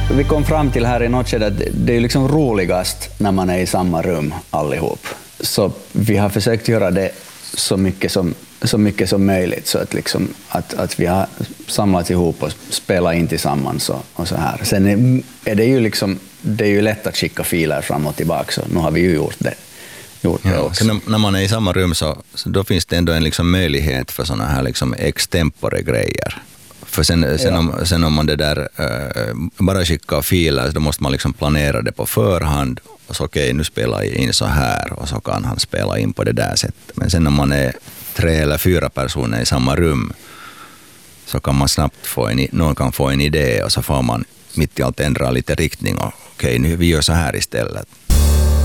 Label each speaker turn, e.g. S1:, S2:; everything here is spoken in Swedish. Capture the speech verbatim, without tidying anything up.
S1: Vi kom fram till här i något skede att det är liksom roligast när man är i samma rum allihop. Så vi har försökt göra det så mycket som, så mycket som möjligt, så att, liksom, att, att vi har samlats ihop och spelat in tillsammans och, och så här. Sen är, är det ju liksom, det är ju lätt att skicka filer fram och tillbaka, så nu har vi ju gjort det. Gjort det
S2: ja,
S1: också.
S2: när, när man är i samma rum så, så då finns det ändå en liksom möjlighet för såna här liksom extempore grejer. För sen, sen, ja. om, sen om man det där äh, bara skickar filer, då måste man liksom planera det på förhand. Och så okej, okay, nu spelar jag in så här och så kan han spela in på det där sättet. Men sen om man är tre eller fyra personer i samma rum så kan man snabbt få en, någon kan få en idé och så får man mitt i allt ändra lite riktning och okej, okay, nu vi gör så här istället.